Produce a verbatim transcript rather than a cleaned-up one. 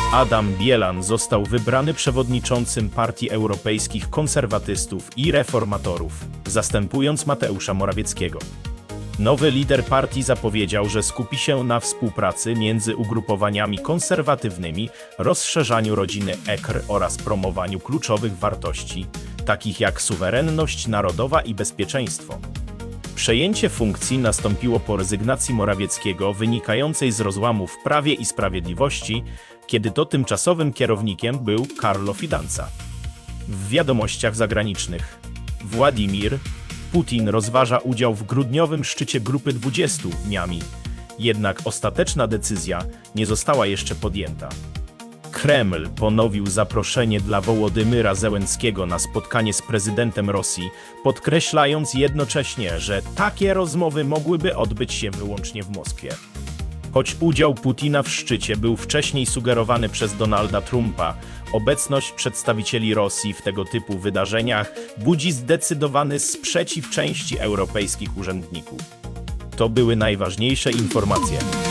Adam Bielan został wybrany przewodniczącym Partii Europejskich Konserwatystów i Reformatorów, zastępując Mateusza Morawieckiego. Nowy lider partii zapowiedział, że skupi się na współpracy między ugrupowaniami konserwatywnymi, rozszerzaniu rodziny E K R oraz promowaniu kluczowych wartości, takich jak suwerenność narodowa i bezpieczeństwo. Przejęcie funkcji nastąpiło po rezygnacji Morawieckiego wynikającej z rozłamu w Prawie i Sprawiedliwości, kiedy to tymczasowym kierownikiem był Carlo Fidanza. W wiadomościach zagranicznych Władimir Putin rozważa udział w grudniowym szczycie Grupy dwudziestu dniami, jednak ostateczna decyzja nie została jeszcze podjęta. Kreml ponowił zaproszenie dla Wołodymyra Zełenskiego na spotkanie z prezydentem Rosji, podkreślając jednocześnie, że takie rozmowy mogłyby odbyć się wyłącznie w Moskwie. Choć udział Putina w szczycie był wcześniej sugerowany przez Donalda Trumpa, obecność przedstawicieli Rosji w tego typu wydarzeniach budzi zdecydowany sprzeciw części europejskich urzędników. To były najważniejsze informacje.